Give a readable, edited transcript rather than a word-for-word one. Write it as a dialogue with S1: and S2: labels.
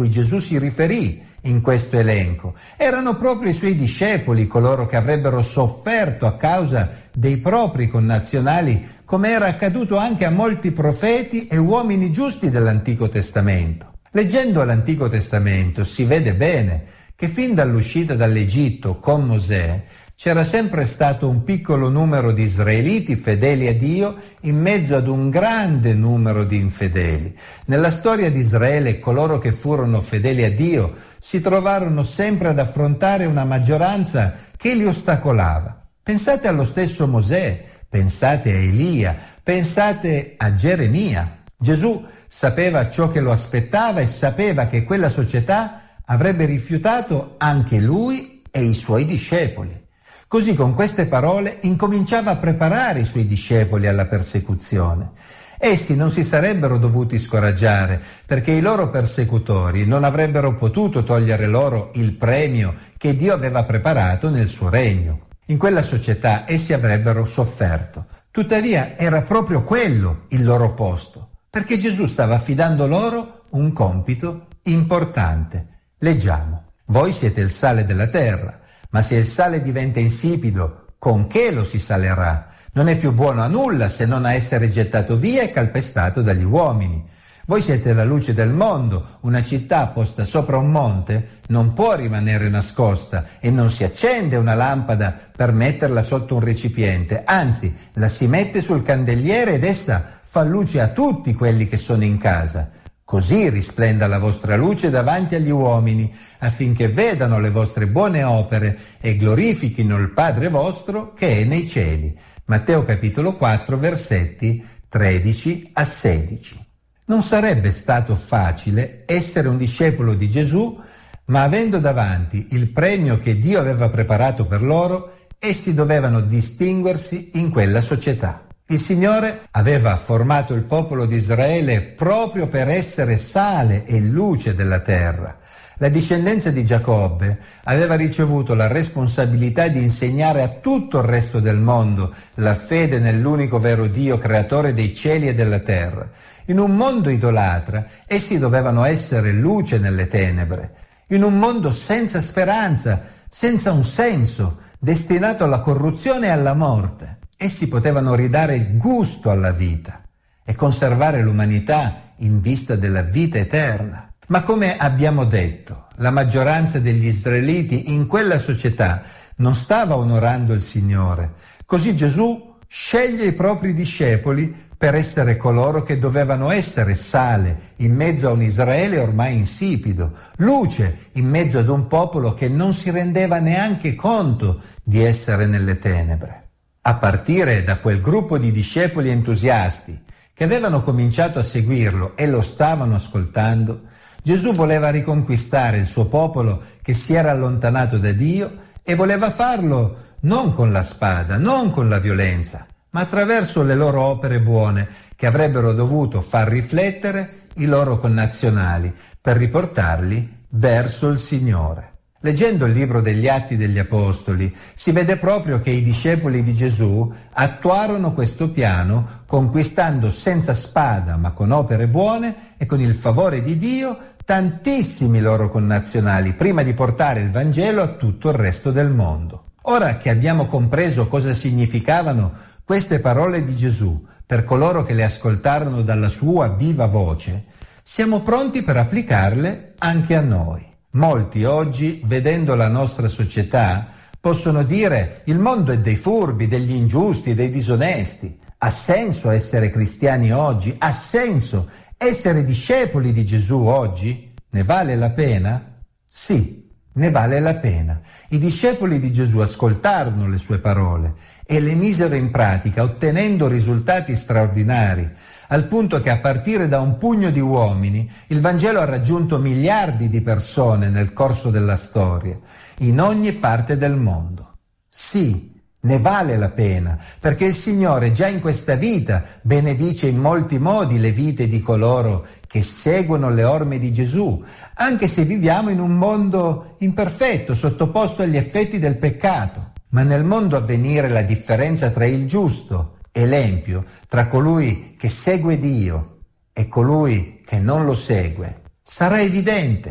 S1: cui Gesù si riferì in questo elenco. Erano proprio i suoi discepoli coloro che avrebbero sofferto a causa dei propri connazionali, come era accaduto anche a molti profeti e uomini giusti dell'Antico Testamento. Leggendo l'Antico Testamento si vede bene che fin dall'uscita dall'Egitto con Mosè c'era sempre stato un piccolo numero di israeliti fedeli a Dio in mezzo ad un grande numero di infedeli. Nella storia di Israele coloro che furono fedeli a Dio si trovarono sempre ad affrontare una maggioranza che li ostacolava. Pensate allo stesso Mosè, pensate a Elia, pensate a Geremia. Gesù sapeva ciò che lo aspettava e sapeva che quella società avrebbe rifiutato anche lui e i suoi discepoli. Così con queste parole incominciava a preparare i suoi discepoli alla persecuzione. Essi non si sarebbero dovuti scoraggiare perché i loro persecutori non avrebbero potuto togliere loro il premio che Dio aveva preparato nel suo regno. In quella società essi avrebbero sofferto. Tuttavia era proprio quello il loro posto, perché Gesù stava affidando loro un compito importante. Leggiamo. Voi siete il sale della terra. Ma se il sale diventa insipido, con che lo si salerà? Non è più buono a nulla se non a essere gettato via e calpestato dagli uomini. Voi siete la luce del mondo. Una città posta sopra un monte non può rimanere nascosta e non si accende una lampada per metterla sotto un recipiente. Anzi, la si mette sul candeliere ed essa fa luce a tutti quelli che sono in casa. Così risplenda la vostra luce davanti agli uomini, affinché vedano le vostre buone opere e glorifichino il Padre vostro che è nei cieli. Matteo capitolo 4, versetti 13 a 16. Non sarebbe stato facile essere un discepolo di Gesù, ma avendo davanti il premio che Dio aveva preparato per loro, essi dovevano distinguersi in quella società. Il Signore aveva formato il popolo di Israele proprio per essere sale e luce della terra. La discendenza di Giacobbe aveva ricevuto la responsabilità di insegnare a tutto il resto del mondo la fede nell'unico vero Dio, creatore dei cieli e della terra. In un mondo idolatra, essi dovevano essere luce nelle tenebre. In un mondo senza speranza, senza un senso, destinato alla corruzione e alla morte, essi potevano ridare gusto alla vita e conservare l'umanità in vista della vita eterna. Ma come abbiamo detto, la maggioranza degli israeliti in quella società non stava onorando il Signore. Così Gesù sceglie i propri discepoli per essere coloro che dovevano essere sale in mezzo a un Israele ormai insipido, luce in mezzo ad un popolo che non si rendeva neanche conto di essere nelle tenebre. A partire da quel gruppo di discepoli entusiasti che avevano cominciato a seguirlo e lo stavano ascoltando, Gesù voleva riconquistare il suo popolo che si era allontanato da Dio e voleva farlo non con la spada, non con la violenza, ma attraverso le loro opere buone che avrebbero dovuto far riflettere i loro connazionali per riportarli verso il Signore. Leggendo il libro degli Atti degli Apostoli, si vede proprio che i discepoli di Gesù attuarono questo piano conquistando senza spada, ma con opere buone e con il favore di Dio, tantissimi loro connazionali, prima di portare il Vangelo a tutto il resto del mondo. Ora che abbiamo compreso cosa significavano queste parole di Gesù per coloro che le ascoltarono dalla sua viva voce, siamo pronti per applicarle anche a noi. Molti oggi, vedendo la nostra società, possono dire: il mondo è dei furbi, degli ingiusti, dei disonesti. Ha senso essere cristiani oggi? Ha senso essere discepoli di Gesù oggi? Ne vale la pena? Sì, ne vale la pena. I discepoli di Gesù ascoltarono le sue parole e le misero in pratica, ottenendo risultati straordinari, al punto che a partire da un pugno di uomini il Vangelo ha raggiunto miliardi di persone nel corso della storia, in ogni parte del mondo. Sì, ne vale la pena, perché il Signore già in questa vita benedice in molti modi le vite di coloro che seguono le orme di Gesù, anche se viviamo in un mondo imperfetto, sottoposto agli effetti del peccato. Ma nel mondo a venire la differenza tra il giusto e l'empio, tra colui che segue Dio e colui che non lo segue, sarà evidente.